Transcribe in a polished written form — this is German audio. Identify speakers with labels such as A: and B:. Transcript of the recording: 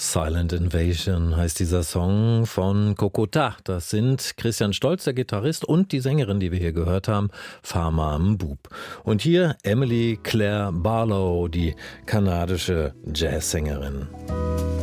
A: Silent Invasion heißt dieser Song von Kokota. Das sind Christian Stolz, der Gitarrist, und die Sängerin, die wir hier gehört haben, Fama Mbub. Und hier Emily Claire Barlow, die kanadische Jazzsängerin.